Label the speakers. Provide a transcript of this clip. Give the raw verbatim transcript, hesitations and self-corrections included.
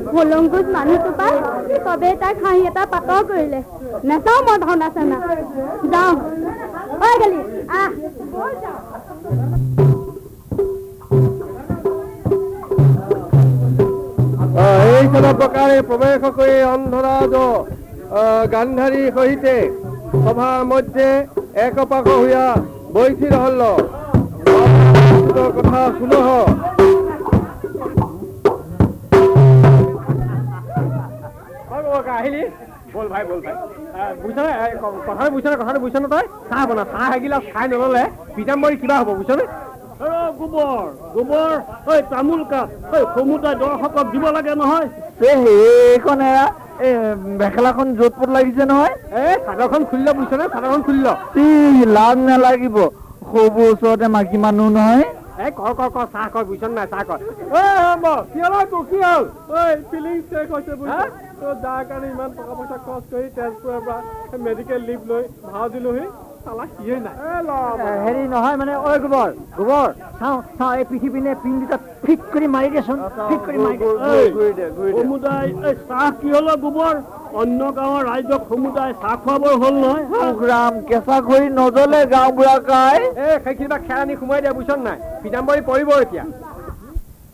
Speaker 1: হলংগুজ মানুহটো পাই চবেই তাক হাঁহি এটা পাতৰ কৰিলে নেচাওঁ মই ভাওনা চাওনা যাওঁ ঐ গেলি আহ
Speaker 2: এইখনৰ প্ৰকাৰে প্ৰৱেশ কৰি অন্ধৰাজ গান্ধাৰী সহিতে সভাৰ মধ্যে একপাক হইয়া বৈঠি রহল কথা শুনহ আহিলি বল ভাই বল ভাই বুঝছ না কথাটো বুঝছ না কথাটো বুঝছ না তই চাহ বনা চাহ এগিলাচ খাই নললে পিতাম্বৰী কিবা হ'ব বুঝছ নে গোবৰ গোবৰ ঐ তামোল কাপ ঐ সমুদায় দৰ্শকক দিব লাগে নহয় সেইখন এৰা এই মেখেলাখন য'ত পত লাগিছে নহয় এই চাদৰখন খুলিল বুজিছ নে চাদৰখন খুলিল লাজ নালাগিব সবু ওচৰতে মাইকী মানুহ নহয় এই কৰ কৰ কৰ চাহ কৰ বুজিছ নাই চাহ কৰ কি হ'ল তোৰ কি হ'ল ঐ ফিলিং চেক হৈছে বুজিছ তোৰ যাৰ কাৰণে ইমান টকা পইচা খৰচ কৰি তেজপুৰৰ পৰা মেডিকেল লিভ লৈ ভাও দিলোহি হেৰি নহয় মানে ঐ গোবৰ গোবৰ চাওঁ চাওঁ এই পৃথিৱীনে পিণ্ডিটা ফিট কৰি মাৰি দেচোন ফিট কৰি মাৰি সমুদায় চাহ কি হল গোবৰ অন্য গাঁৱৰ ৰাইজক সমুদায় চাহ খুৱাবৰ হল নহয় ৰাম কেঁচা খৰি নজলে গাঁও বুঢ়া কাই এই সেইখিনি খেৰানি সোমাই দিয়া বুজিছ নাই পিতাম্বৰী পৰিব এতিয়া